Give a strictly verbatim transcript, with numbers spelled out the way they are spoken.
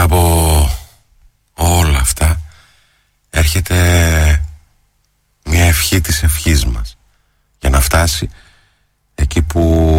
από όλα αυτά έρχεται μια ευχή της ευχής μας για να φτάσει εκεί που